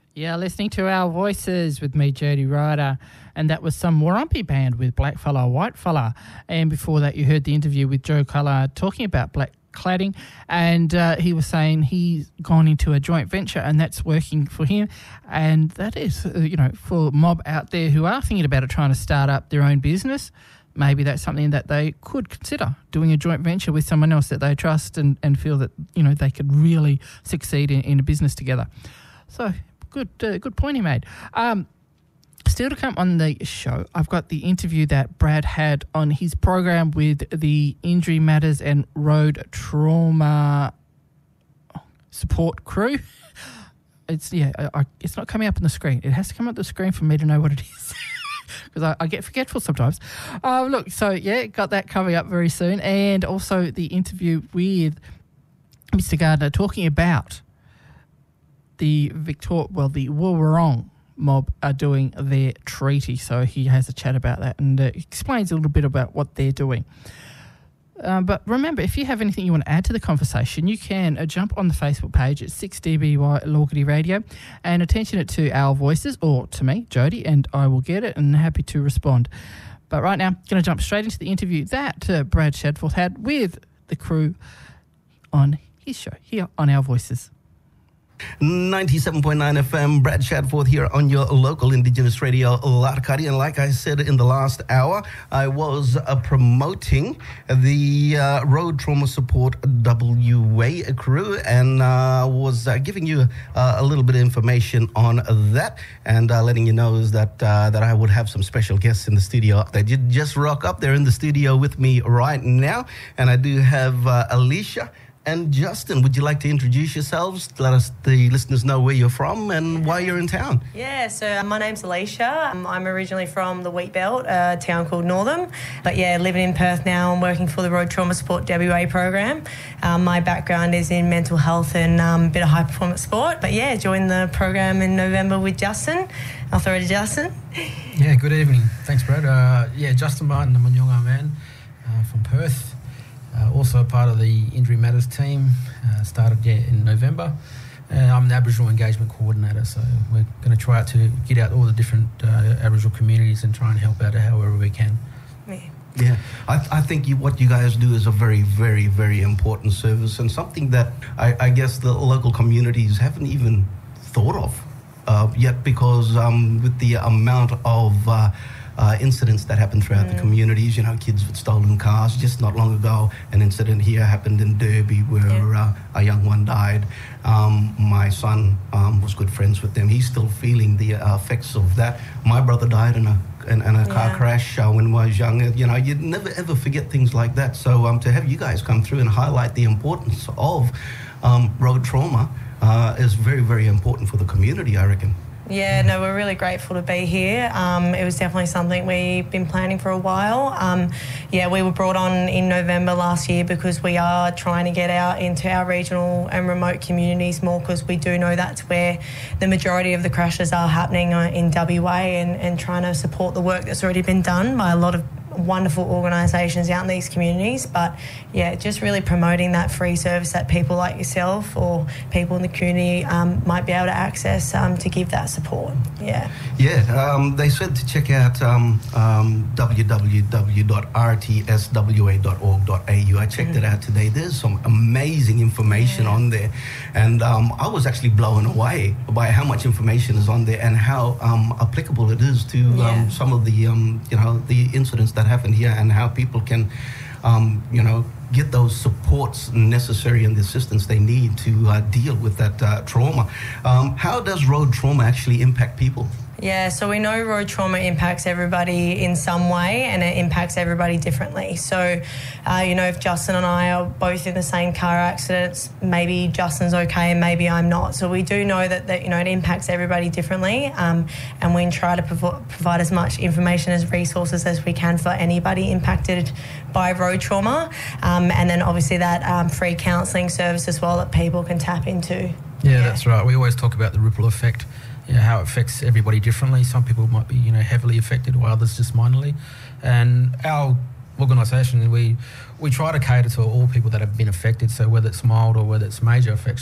Yeah, listening to Our Voices with me, Jody Ryder, and that was some Warumpi band with Blackfella, Whitefella. And before that, you heard the interview with Joe Colour talking about black cladding, and he was saying he's gone into a joint venture and that's working for him. And that is, for mob out there who are thinking about it, trying to start up their own business, maybe that's something that they could consider, doing a joint venture with someone else that they trust and feel that, they could really succeed in a business together. So, good point he made. Still to come on the show, I've got the interview that Brad had on his program with the Injury Matters and Road Trauma Support crew. It's not coming up on the screen. It has to come up on the screen for me to know what it is. Because I get forgetful sometimes. Got that coming up very soon. And also the interview with Mr. Gardner talking about the Woiwurrung mob are doing their treaty. So he has a chat about that and explains a little bit about what they're doing. But remember, if you have anything you want to add to the conversation, you can jump on the Facebook page at 6DBY Lorgity Radio and attention it to Our Voices or to me, Jody, and I will get it and happy to respond. But right now, I'm going to jump straight into the interview that Brad Shadforth had with the crew on his show here on Our Voices. 97.9 FM, Brad Shadforth here on your local Indigenous radio, Larkari. And like I said in the last hour, I was promoting the Road Trauma Support WA crew and was giving you a little bit of information on that and letting you know that I would have some special guests in the studio. They did just rock up. They're in the studio with me right now. And I do have Alicia and Justin. Would you like to introduce yourselves? Let us, the listeners, know where you're from and why you're in town. Yeah, so my name's Alicia. I'm originally from the Wheat Belt, a town called Northam. But yeah, living in Perth now and working for the Road Trauma Support WA program. My background is in mental health and a bit of high performance sport. But yeah, joined the program in November with Justin. I'll throw it to Justin. Yeah, good evening. Thanks, Brad. Justin Martin, I'm a Nyunga man from Perth. Also part of the Injury Matters team, started in November. I'm an Aboriginal Engagement Coordinator, so we're going to try out to get out all the different Aboriginal communities and try and help out however we can. Yeah, I think what you guys do is a very, very, very important service and something that I guess the local communities haven't even thought of yet because with the amount of incidents that happen throughout the communities, kids with stolen cars. Just not long ago, an incident here happened in Derby where a young one died. My son was good friends with them. He's still feeling the effects of that. My brother died in a car crash when I was young. You'd never ever forget things like that. So to have you guys come through and highlight the importance of road trauma is very, very important for the community, I reckon. Yeah, no, we're really grateful to be here. It was definitely something we've been planning for a while. We were brought on in November last year because we are trying to get out into our regional and remote communities more because we do know that's where the majority of the crashes are happening in WA and trying to support the work that's already been done by a lot of wonderful organisations out in these communities. But yeah, just really promoting that free service that people like yourself or people in the community might be able to access to give that support. They said to check out www.rtswa.org.au. I checked it out today. There's some amazing information on there, and I was actually blown away by how much information is on there and how applicable it is to some of the the incidents that happen here and how people can get those supports necessary and the assistance they need to deal with that trauma. How does road trauma actually impact people? Yeah, so we know road trauma impacts everybody in some way and it impacts everybody differently. So, if Justin and I are both in the same car accidents, maybe Justin's okay and maybe I'm not. So we do know that it impacts everybody differently and we try to provide as much information as resources as we can for anybody impacted by road trauma. And then obviously that free counselling service as well that people can tap into. Yeah, that's right. We always talk about the ripple effect. How it affects everybody differently. Some people might be, heavily affected, while others just minorly. And our organisation, we try to cater to all people that have been affected. So whether it's mild or whether it's major effects,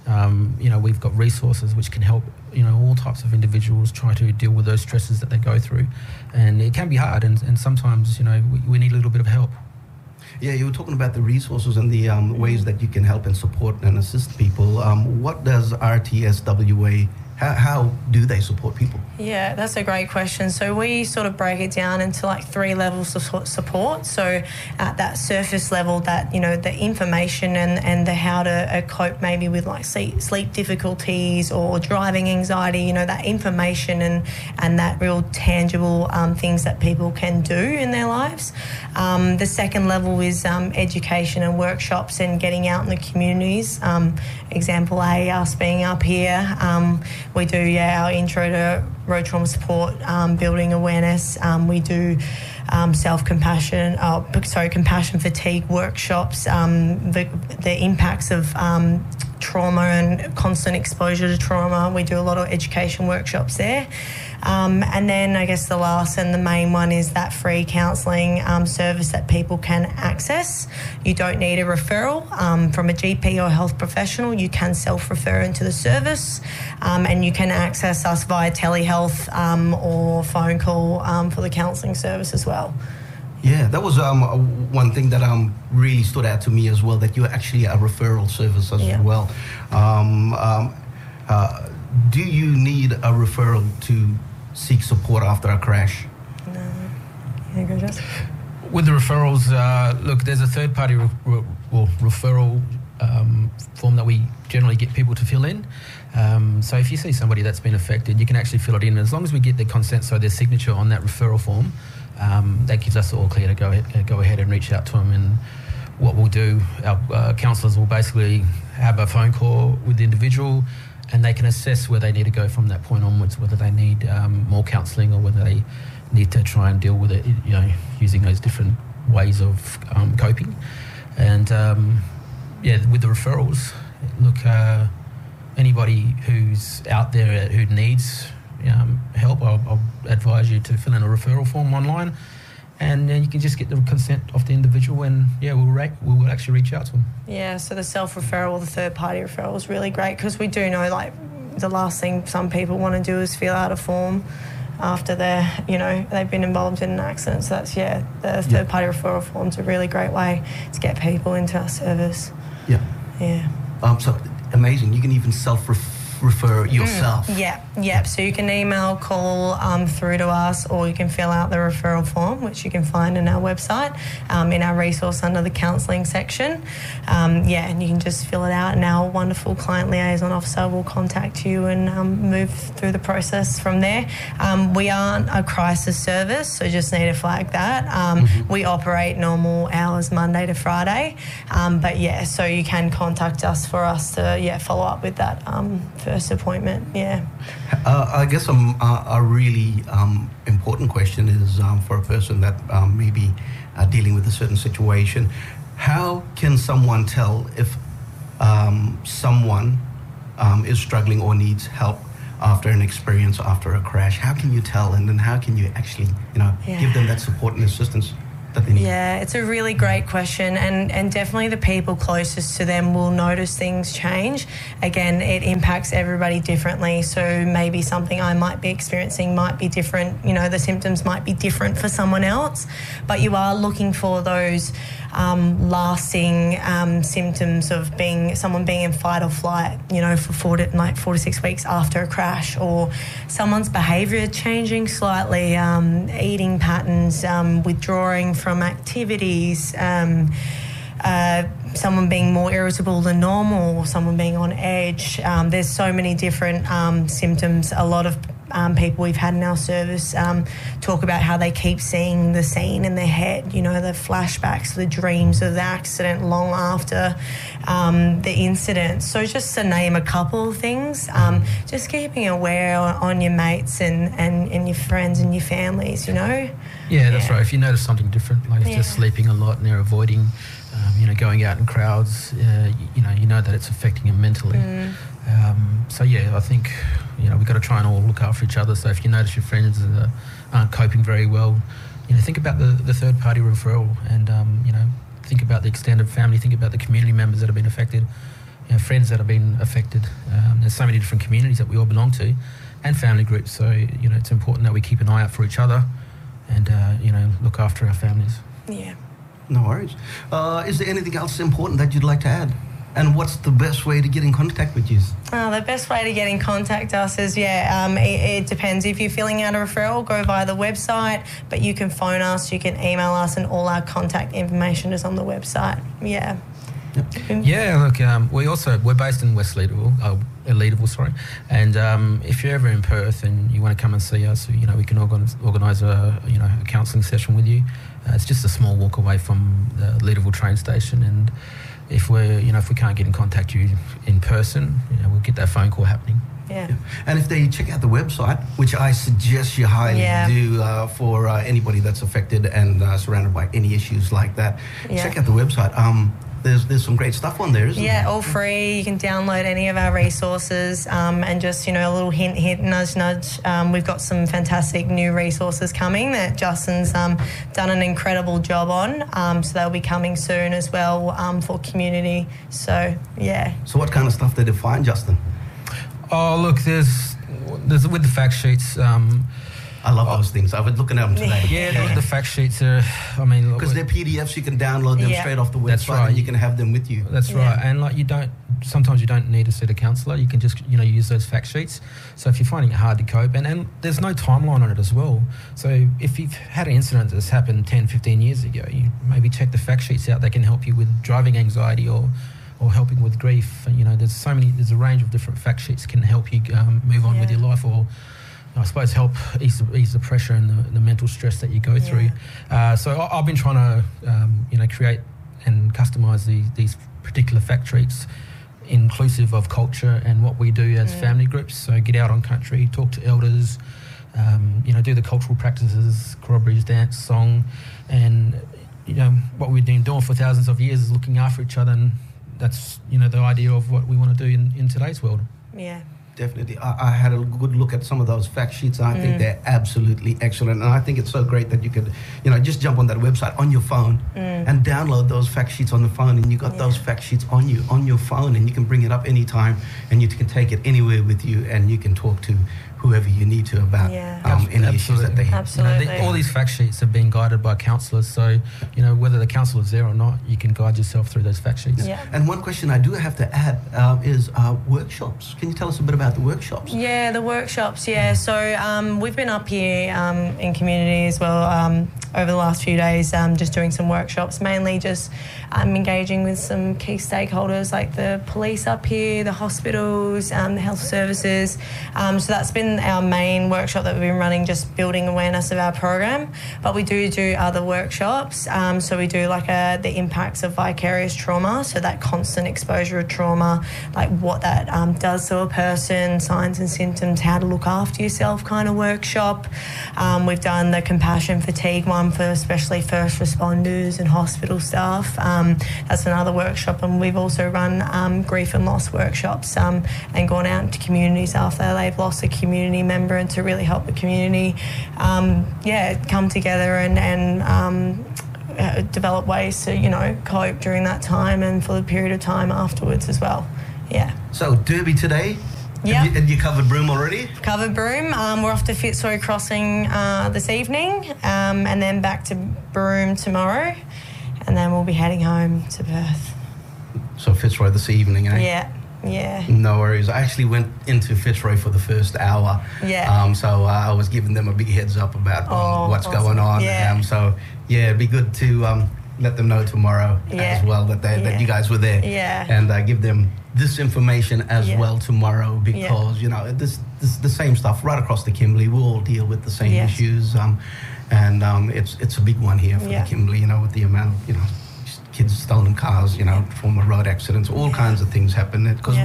We've got resources which can help, all types of individuals try to deal with those stresses that they go through. And it can be hard, and sometimes, we need a little bit of help. Yeah, you were talking about the resources and the ways that you can help and support and assist people. What does RTSWA, how do they support people? Yeah, that's a great question. So we sort of break it down into like 3 levels of support. So at that surface level, that, the information and the how to cope maybe with like sleep difficulties or driving anxiety, that information and that real tangible things that people can do in their lives. The second level is education and workshops and getting out in the communities. Example A, us being up here. We do, our intro to road trauma support, building awareness. We do compassion fatigue workshops, the impacts of trauma and constant exposure to trauma. We do a lot of education workshops there. And then I guess the last and the main one is that free counselling service that people can access. You don't need a referral from a GP or health professional. You can self-refer into the service, and you can access us via telehealth or phone call for the counselling service as well. Yeah, that was one thing that really stood out to me as well, that you're actually a referral service as well. Do you need a referral to seek support after a crash? No. You go, Jess? With the referrals, look, there's a third-party referral form that we generally get people to fill in. So if you see somebody that's been affected, you can actually fill it in. As long as we get their consent, so their signature on that referral form, that gives us all clear to go ahead and reach out to them. And what we'll do, our counsellors will basically have a phone call with the individual, and they can assess where they need to go from that point onwards, whether they need more counselling or whether they need to try and deal with it, using those different ways of coping. And with the referrals, look, anybody who's out there who needs help, I'll advise you to fill in a referral form online, and then you can just get the consent of the individual, and we'll actually reach out to them. Yeah, so the self-referral, the third-party referral is really great, because we do know, like, the last thing some people want to do is fill out a form after they've been involved in an accident. So that's, the third-party referral form's a really great way to get people into our service. Yeah. So amazing. You can even self-refer yourself. Yeah. So you can email, call through to us, or you can fill out the referral form, which you can find in our website, in our resource under the counselling section. And you can just fill it out, and our wonderful client liaison officer will contact you and move through the process from there. We aren't a crisis service, so just need to flag that. We operate normal hours Monday to Friday, so you can contact us for us to follow up with that first appointment. I guess a really important question is for a person that may be dealing with a certain situation. How can someone tell if someone is struggling or needs help after an experience, after a crash? How can you tell, and then how can you actually, give them that support and assistance that they need? Yeah, it's a really great question, and definitely the people closest to them will notice things change. Again, it impacts everybody differently, so maybe something I might be experiencing might be different. The symptoms might be different for someone else, but you are looking for those lasting symptoms of someone being in fight or flight, for 4 to 6 weeks after a crash, or someone's behaviour changing slightly, eating patterns, withdrawing from activities, someone being more irritable than normal, or someone being on edge. There's so many different symptoms. A lot of people we've had in our service talk about how they keep seeing the scene in their head, the flashbacks, the dreams of the accident long after the incident. So just to name a couple of things, just keeping aware on your mates and your friends and your families, Yeah, that's right. If you notice something different, like just sleeping a lot and they're avoiding, going out in crowds, you know that it's affecting them mentally. I think, we've got to try and all look after each other. So if you notice your friends aren't coping very well, think about the third-party referral, and, think about the extended family, think about the community members that have been affected. friends that have been affected. There's so many different communities that we all belong to, and family groups. So it's important that we keep an eye out for each other, and look after our families. Yeah. No worries. Is there anything else important that you'd like to add? And what's the best way to get in contact with you? The best way to get in contact with us is, it depends. If you're filling out a referral, go via the website, but you can phone us, you can email us, and all our contact information is on the website. Yeah. Yep. Yeah, look, we're based in West Leederville, sorry. And if you're ever in Perth and you want to come and see us, we can organise a counselling session with you. It's just a small walk away from the Leederville train station, and if we can't get in contact with you in person, we'll get that phone call happening. Yeah. And if they check out the website, which I suggest you highly do for anybody that's affected and surrounded by any issues like that, check out the website. There's some great stuff on there, isn't there? Yeah, all free. You can download any of our resources, and just, a little hint, nudge, nudge. We've got some fantastic new resources coming that Justin's done an incredible job on. So they'll be coming soon as well for community. So, yeah. So what kind of stuff did you find, Justin? Oh, look, there's with the fact sheets. I love those things. I was looking at them today. Yeah, the fact sheets are, because they're PDFs, you can download them straight off the website. That's right. And you can have them with you. That's right. And sometimes you don't need to see a counsellor. You can just, use those fact sheets. So if you're finding it hard to cope, and there's no timeline on it as well. So if you've had an incident that's happened 10, 15 years ago, you maybe check the fact sheets out. They can help you with driving anxiety or helping with grief. There's a range of different fact sheets can help you move on with your life, or I suppose help ease the pressure and the mental stress that you go through. So I've been trying to create and customise these particular fact sheets inclusive of culture and what we do as family groups. So get out on country, talk to elders, do the cultural practices, corroborees, dance, song, and what we've been doing for thousands of years is looking after each other, and that's the idea of what we want to do in today's world. Yeah. Definitely. I had a good look at some of those fact sheets, and I think they're absolutely excellent. And I think it's so great that you could, just jump on that website on your phone and download those fact sheets on the phone, and you got those fact sheets on your phone, and you can bring it up anytime, and you can take it anywhere with you, and you can talk to whoever you need to about any issues that they have. Absolutely. All these fact sheets are being guided by counsellors, so whether the counsellor's there or not, you can guide yourself through those fact sheets. Yeah. And one question I do have to add is workshops. Can you tell us a bit about the workshops? Yeah, the workshops, So we've been up here in community as well over the last few days, just doing some workshops, mainly just engaging with some key stakeholders like the police up here, the hospitals, the health services. So that's been our main workshop that we've been running, just building awareness of our program. But we do other workshops. So we do the impacts of vicarious trauma, so that constant exposure of trauma, like what that does to a person, signs and symptoms, how to look after yourself kind of workshop. We've done the compassion fatigue one for especially first responders and hospital staff. That's another workshop, and we've also run grief and loss workshops and gone out into communities after they've lost a community member, and to really help the community come together and develop ways to cope during that time and for the period of time afterwards as well. So Derby today. Yeah. Have you covered Broome already? Covered Broome. We're off to Fitzroy Crossing this evening, and then back to Broome tomorrow, and then we'll be heading home to Perth. So Fitzroy this evening, eh? Yeah. No worries. I actually went into Fitzroy for the first hour. Yeah. So I was giving them a big heads up about what's going on. Yeah. It'd be good to let them know tomorrow as well that you guys were there. Yeah. And give them this information as well tomorrow, because this the same stuff right across the Kimberley. We all deal with the same issues, and it's a big one here for the Kimberley. With the amount of kids stolen cars, former road accidents, all kinds of things happen. Because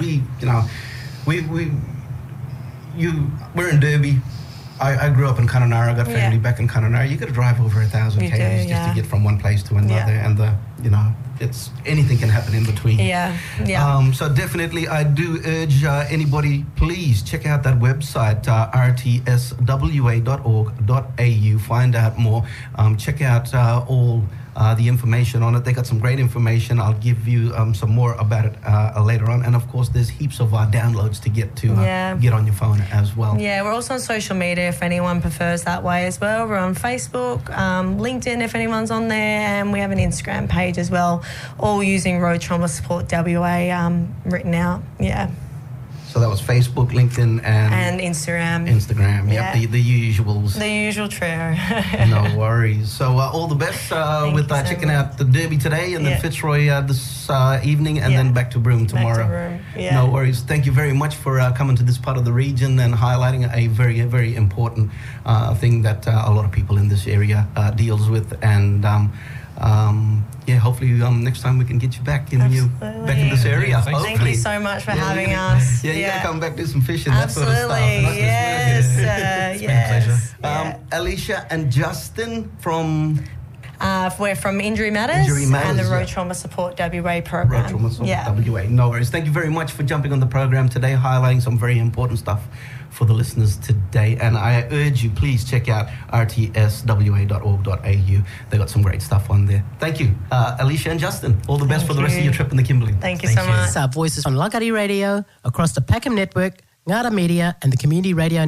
we're in Derby. I grew up in Kununurra. I got family back in Kununurra. You got to drive over 1,000 km just to get from one place to another, and it's anything can happen in between. Yeah. So definitely, I do urge anybody, please check out that website, rtswa.org.au. Find out more. Check out all the information on it. They got some great information. I'll give you some more about it later on. And of course, there's heaps of downloads to get get on your phone as well. Yeah, we're also on social media if anyone prefers that way as well. We're on Facebook, LinkedIn if anyone's on there, and we have an Instagram page as well, all using Road Trauma Support WA written out. Yeah. So that was Facebook, LinkedIn, and Instagram. Instagram, yep, the usuals. The usual trio. No worries. So all the best with checking out the Derby today, and then Fitzroy this evening, and then back to Broome tomorrow. Back to Broome. Yeah. No worries. Thank you very much for coming to this part of the region and highlighting a very, very important thing that a lot of people in this area deals with, and hopefully next time we can get you back in this area. Thank you so much for having us. You gotta come back, do some fishing, that sort of stuff. Yes. It's been a pleasure. Alicia and Justin from... we're from Injury Matters, and the Road Trauma Support WA program. Road Trauma Support WA. No worries. Thank you very much for jumping on the program today, highlighting some very important stuff for the listeners today. And I urge you, please check out rtswa.org.au. They got some great stuff on there. Thank you, Alicia and Justin. All the best for the rest of your trip in the Kimberley. Thank you so much. Voices on Lagari Radio, across the Peckham Network, Ngara Media, and the Community Radio